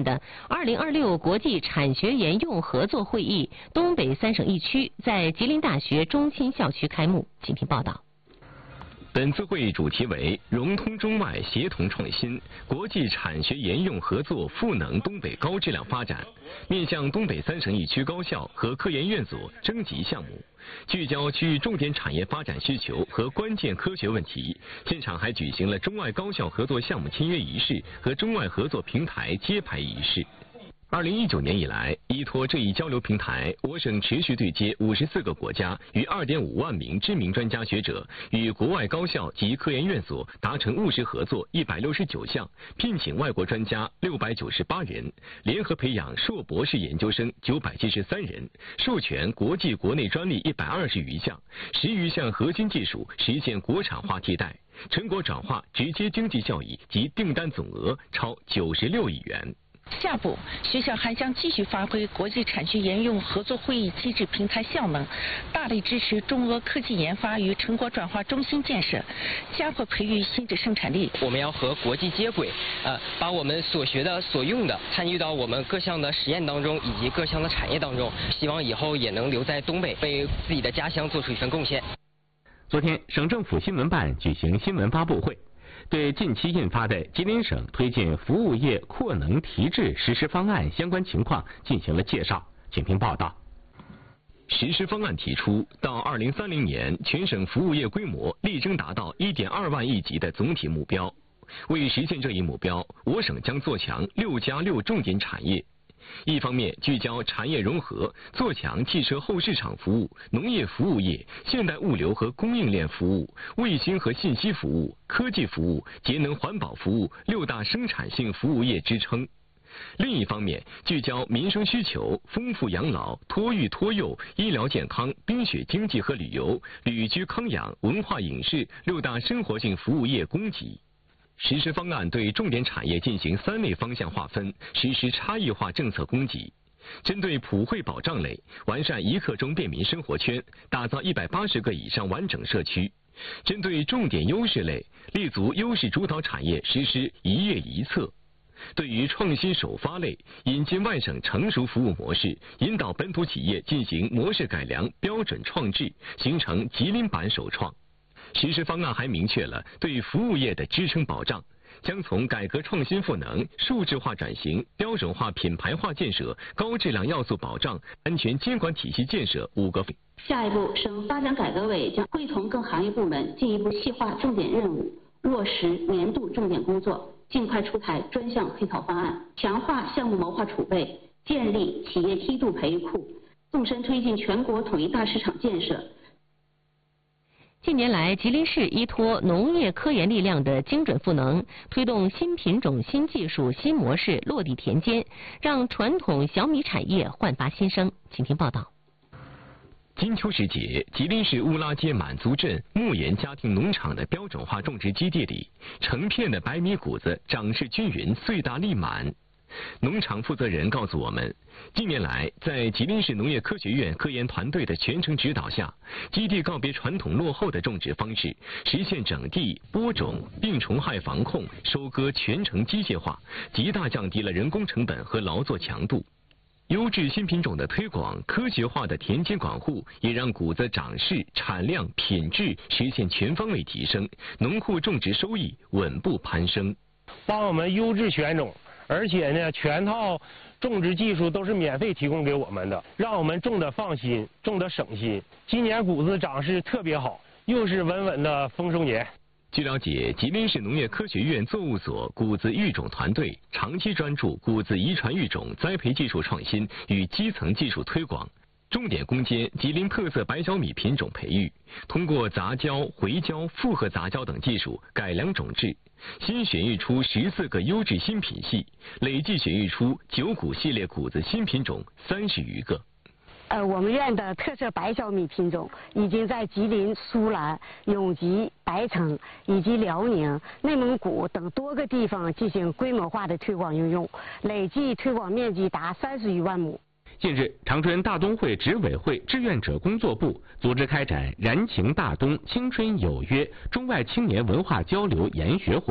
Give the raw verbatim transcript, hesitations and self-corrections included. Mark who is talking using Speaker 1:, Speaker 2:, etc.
Speaker 1: 办的二零二六国际产学研用合作会议东北三省一区在吉林大学中心校区开幕。请听报道。
Speaker 2: 本次会议主题为“融通中外，协同创新，国际产学研用合作赋能东北高质量发展”，面向东北三省一区高校和科研院所征集项目，聚焦区域重点产业发展需求和关键科学问题。现场还举行了中外高校合作项目签约仪式和中外合作平台揭牌仪式。二零一九年以来，依托这一交流平台，我省持续对接五十四个国家与二点五万名知名专家学者，与国外高校及科研院所达成务实合作一百六十九项，聘请外国专家六百九十八人，联合培养硕博士研究生九百七十三人，授权国际国内专利一百二十余项，十余项核心技术实现国产化替代，成果转化直接经济效益及订单总额超九十六亿元。
Speaker 3: 下步，学校还将继续发挥国际产学研用合作会议机制平台效能，大力支持中俄科技研发与成果转化中心建设，加快培育新质生产力。
Speaker 4: 我们要和国际接轨，呃，把我们所学的、所用的参与到我们各项的实验当中，以及各项的产业当中。希望以后也能留在东北，为自己的家乡做出一份贡献。
Speaker 5: 昨天，省政府新闻办举行新闻发布会，对近期印发的吉林省推进服务业扩能提质实施方案相关情况进行了介绍。请听报道。
Speaker 2: 实施方案提出，到二零三零年，全省服务业规模力争达到一点二万亿级的总体目标。为实现这一目标，我省将做强六加六重点产业。一方面聚焦产业融合，做强汽车后市场服务、农业服务业、现代物流和供应链服务、卫星和信息服务、科技服务、节能环保服务六大生产性服务业支撑。另一方面聚焦民生需求，丰富养老、托育托幼、医疗健康、冰雪经济和旅游、旅居康养、文化影视六大生活性服务业供给。实施方案对重点产业进行三类方向划分，实施差异化政策供给。针对普惠保障类，完善一刻钟便民生活圈，打造一百八十个以上完整社区；针对重点优势类，立足优势主导产业，实施一业一策。对于创新首发类，引进外省成熟服务模式，引导本土企业进行模式改良、标准创制，形成吉林版首创。实施方案还明确了对服务业的支撑保障，将从改革创新赋能、数字化转型、标准化品牌化建设、高质量要素保障、安全监管体系建设五个。
Speaker 6: 下一步，省发展改革委将会同各行业部门进一步细化重点任务，落实年度重点工作，尽快出台专项配套方案，强化项目谋划储备，建立企业梯度培育库，纵深推进全国统一大市场建设。
Speaker 1: 近年来，吉林市依托农业科研力量的精准赋能，推动新品种、新技术、新模式落地田间，让传统小米产业焕发新生。请听报道。
Speaker 2: 金秋时节，吉林市乌拉街满族镇牧研家庭农场的标准化种植基地里，成片的白米谷子长势均匀，穗大粒满。农场负责人告诉我们，近年来，在吉林市农业科学院科研团队的全程指导下，基地告别传统落后的种植方式，实现整地、播种、病虫害防控、收割全程机械化，极大降低了人工成本和劳作强度。优质新品种的推广，科学化的田间管护，也让谷子长势、产量、品质实现全方位提升，农户种植收益稳步攀升。
Speaker 7: 帮我们优质选种，而且呢，全套种植技术都是免费提供给我们的，让我们种得放心，种得省心。今年谷子长势特别好，又是稳稳的丰收年。
Speaker 2: 据了解，吉林市农业科学院作物所谷子育种团队长期专注谷子遗传育种栽培技术创新与基层技术推广，重点攻坚吉林特色白小米品种培育，通过杂交、回交、复合杂交等技术改良种质，新选育出十四个优质新品系，累计选育出九谷系列谷子新品种三十余个。
Speaker 8: 呃，我们院的特色白小米品种已经在吉林、苏兰、永吉、白城以及辽宁、内蒙古等多个地方进行规模化的推广应用，累计推广面积达三十余万亩。
Speaker 5: 近日，长春大东会执委会志愿者工作部组织开展燃情大东青春有约中外青年文化交流研学活动。